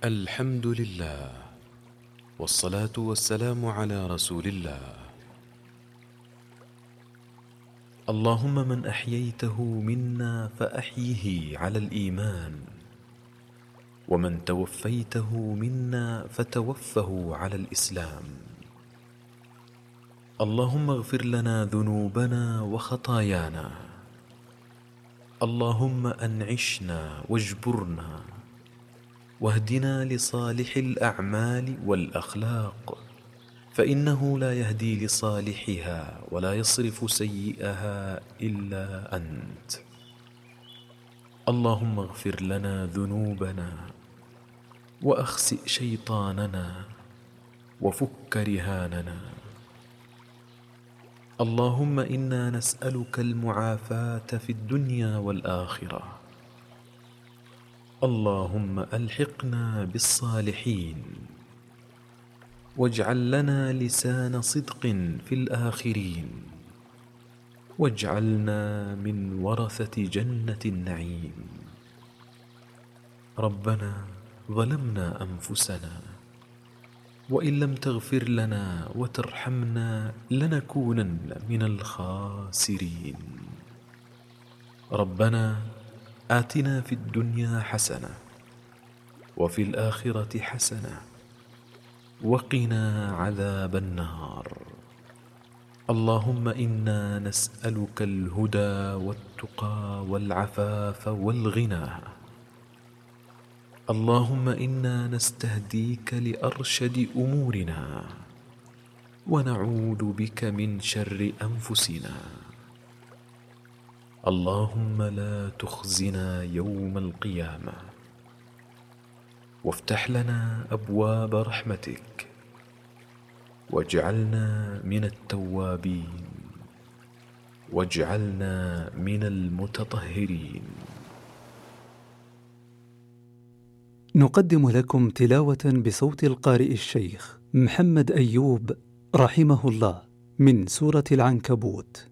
الحمد لله، والصلاة والسلام على رسول الله. اللهم من أحييته منا فأحيه على الإيمان، ومن توفيته منا فتوفه على الإسلام. اللهم اغفر لنا ذنوبنا وخطايانا، اللهم أنعشنا واجبرنا، واهدنا لصالح الأعمال والأخلاق، فإنه لا يهدي لصالحها ولا يصرف سيئها إلا أنت. اللهم اغفر لنا ذنوبنا، وأخسئ شيطاننا، وفك رهاننا. اللهم إنا نسألك المعافاة في الدنيا والآخرة. اللهم ألحقنا بالصالحين، واجعل لنا لسان صدق في الآخرين، واجعلنا من ورثة جنة النعيم. ربنا ظلمنا أنفسنا، وإن لم تغفر لنا وترحمنا لنكونن من الخاسرين. ربنا آتنا في الدنيا حسنة، وفي الآخرة حسنة، وقنا عذاب النار. اللهم إنا نسألك الهدى والتقى والعفاف والغنى. اللهم إنا نستهديك لأرشد أمورنا، ونعوذ بك من شر أنفسنا. اللهم لا تخزنا يوم القيامة، وافتح لنا أبواب رحمتك، واجعلنا من التوابين، واجعلنا من المتطهرين. نقدم لكم تلاوة بصوت القارئ الشيخ محمد أيوب رحمه الله من سورة العنكبوت.